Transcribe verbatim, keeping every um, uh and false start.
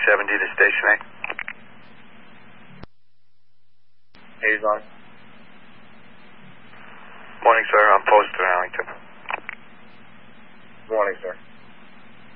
seventy to Station eight. Hayes on. Morning, sir. I'm posted in Arlington.